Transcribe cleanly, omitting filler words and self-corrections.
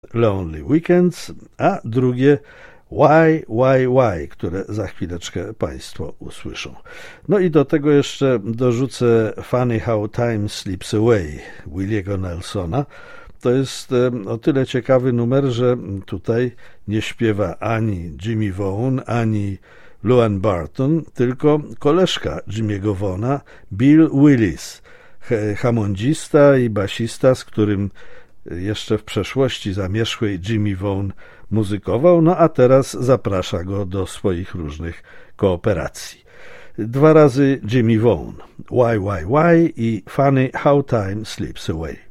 Lonely Weekends, a drugie Why, które za chwileczkę Państwo usłyszą. No i do tego jeszcze dorzucę Funny How Time Slips Away Williego Nelsona. To jest o tyle ciekawy numer, że tutaj nie śpiewa ani Jimmy Vaughan, ani Luan Barton, tylko koleżka Jimmy'ego Vaughana, Bill Willis, hamondzista i basista, z którym jeszcze w przeszłości zamierzchłej Jimmy Vaughan muzykował, no a teraz zaprasza go do swoich różnych kooperacji. 2 razy Jimmy Vaughan, Why i Funny How Time Slips Away.